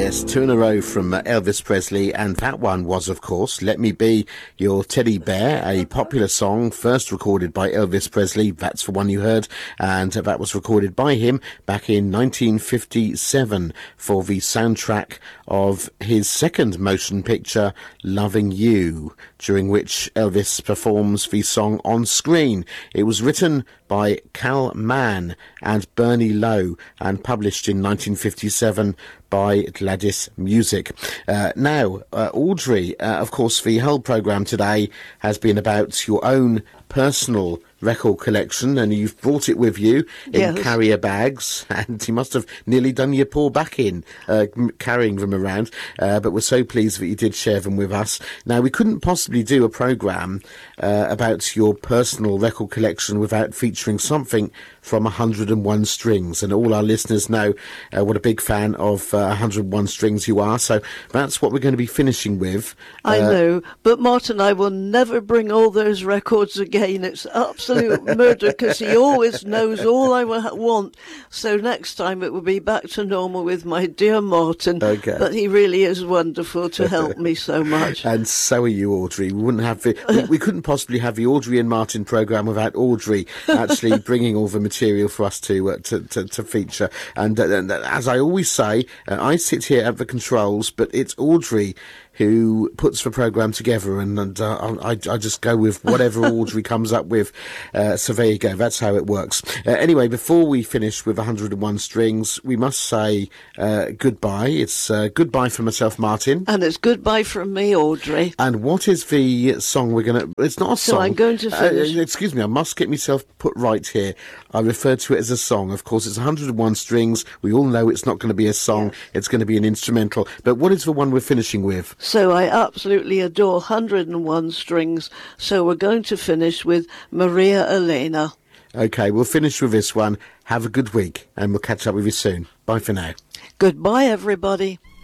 Yes, two in a row from Elvis Presley, and that one was, of course, Let Me Be Your Teddy Bear, a popular song first recorded by Elvis Presley. That's the one you heard, and that was recorded by him back in 1957 for the soundtrack of his second motion picture, Loving You, during which Elvis performs the song on screen. It was written by Cal Mann and Bernie Lowe and published in 1957 by Gladys Music. Now, Audrey, of course, the whole programme today has been about your own personal record collection, and you've brought it with you in carrier bags, and you must have nearly done your poor back in carrying them around, but we're so pleased that you did share them with us. Now, we couldn't possibly do a programme about your personal record collection without featuring something from 101 Strings, and all our listeners know what a big fan of 101 Strings you are, so that's what we're going to be finishing with. I know, but Martin, I will never bring all those records again. It's absolute murder, because he always knows all I want. So next time it will be back to normal with my dear Martin. Okay. But he really is wonderful to help me so much. And so are you, Audrey. We wouldn't have we couldn't possibly have the Audrey and Martin programme without Audrey actually bringing all the material for us to feature. And as I always say, I sit here at the controls, but it's Audrey who puts the programme together, and I just go with whatever Audrey comes up with. So there you go, that's how it works. Anyway, before we finish with 101 Strings, we must say goodbye. It's goodbye from myself, Martin. And it's goodbye from me, Audrey. And what is the song we're going to... It's not a song. So I'm going to finish... excuse me, I must get myself put right here. I refer to it as a song. Of course, it's 101 Strings. We all know it's not going to be a song. Yeah. It's going to be an instrumental. But what is the one we're finishing with? So I absolutely adore 101 Strings, so we're going to finish with Maria Elena. OK, we'll finish with this one. Have a good week, and we'll catch up with you soon. Bye for now. Goodbye, everybody.